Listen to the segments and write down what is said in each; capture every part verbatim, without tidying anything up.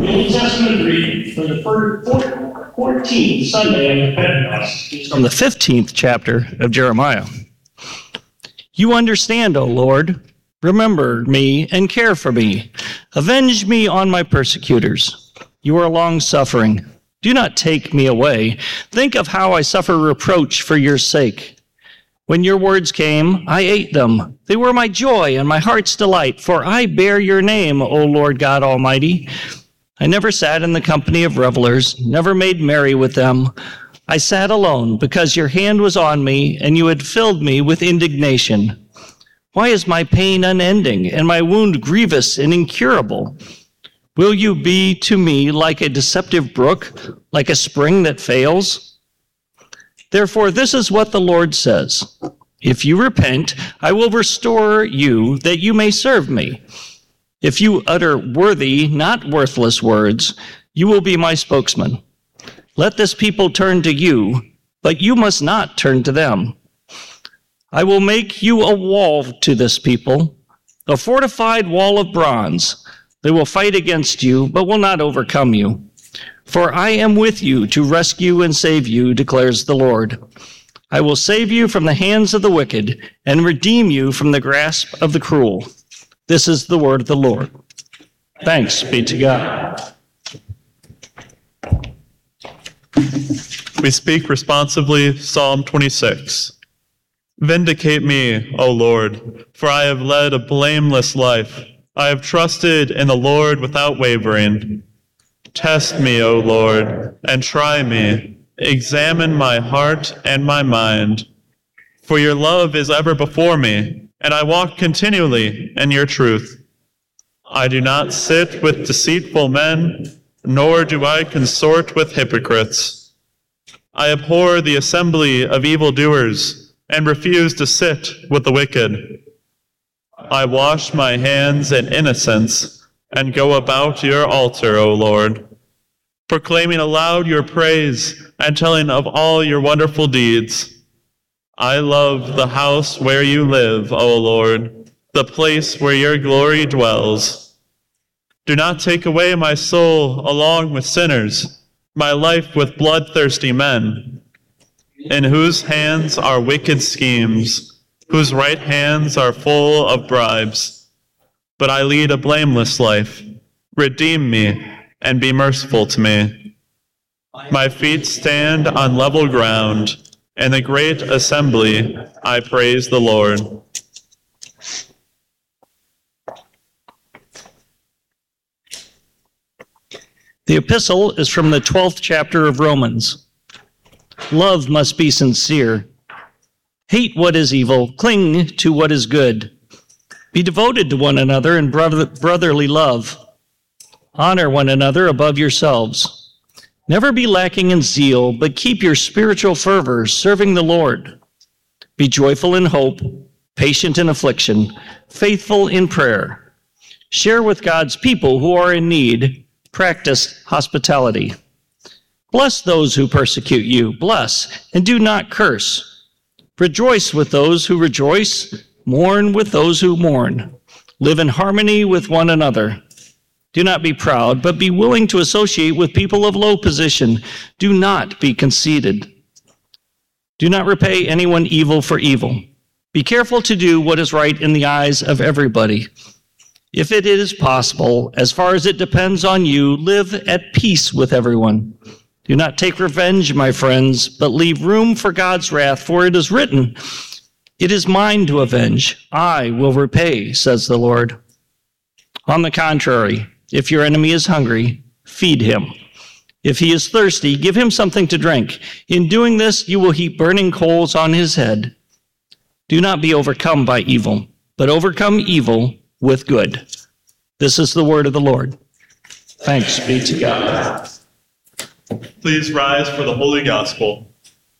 Old Testament reading for the fourteenth Sunday of Pentecost is from the fifteenth chapter of Jeremiah. You understand, O Lord. Remember me and care for me. Avenge me on my persecutors. You are long-suffering. Do not take me away. Think of how I suffer reproach for your sake. When your words came, I ate them. They were my joy and my heart's delight, for I bear your name, O Lord God Almighty. I never sat in the company of revelers, never made merry with them. I sat alone because your hand was on me and you had filled me with indignation. Why is my pain unending and my wound grievous and incurable? Will you be to me like a deceptive brook, like a spring that fails? Therefore, this is what the Lord says. If you repent, I will restore you that you may serve me. If you utter worthy, not worthless words, you will be my spokesman. Let this people turn to you, but you must not turn to them. I will make you a wall to this people, a fortified wall of bronze. They will fight against you, but will not overcome you. For I am with you to rescue and save you, declares the Lord. I will save you from the hands of the wicked and redeem you from the grasp of the cruel. This is the word of the Lord. Thanks be to God. We speak responsively Psalm twenty-six. Vindicate me, O Lord, for I have led a blameless life. I have trusted in the Lord without wavering. Test me, O Lord, and try me. Examine my heart and my mind. For your love is ever before me, and I walk continually in your truth. I do not sit with deceitful men, nor do I consort with hypocrites. I abhor the assembly of evildoers, and refuse to sit with the wicked. I wash my hands in innocence and go about your altar, O Lord, proclaiming aloud your praise and telling of all your wonderful deeds. I love the house where you live, O Lord, the place where your glory dwells. Do not take away my soul along with sinners, my life with bloodthirsty men, in whose hands are wicked schemes, whose right hands are full of bribes. But I lead a blameless life. Redeem me and be merciful to me. My feet stand on level ground. In the great assembly, I praise the Lord. The epistle is from the twelfth chapter of Romans. Love must be sincere. Hate what is evil, cling to what is good. Be devoted to one another in brother- brotherly love. Honor one another above yourselves. Never be lacking in zeal, but keep your spiritual fervor serving the Lord. Be joyful in hope, patient in affliction, faithful in prayer. Share with God's people who are in need. Practice hospitality. Bless those who persecute you. Bless, and do not curse. Rejoice with those who rejoice. Mourn with those who mourn. Live in harmony with one another. Do not be proud, but be willing to associate with people of low position. Do not be conceited. Do not repay anyone evil for evil. Be careful to do what is right in the eyes of everybody. If it is possible, as far as it depends on you, live at peace with everyone. Do not take revenge, my friends, but leave room for God's wrath, for it is written, "It is mine to avenge. I will repay," says the Lord. On the contrary, if your enemy is hungry, feed him. If he is thirsty, give him something to drink. In doing this, you will heap burning coals on his head. Do not be overcome by evil, but overcome evil with good. This is the word of the Lord. Thanks be to God. Please rise for the Holy Gospel.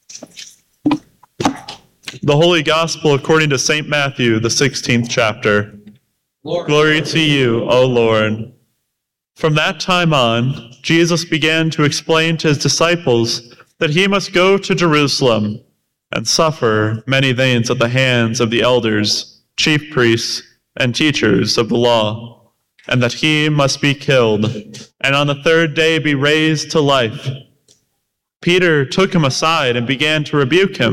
The Holy Gospel according to Saint Matthew, the sixteenth chapter. Lord. Glory to you, O Lord. From that time on, Jesus began to explain to his disciples that he must go to Jerusalem and suffer many things at the hands of the elders, chief priests, and teachers of the law, and that he must be killed, and on the third day be raised to life. Peter took him aside and began to rebuke him.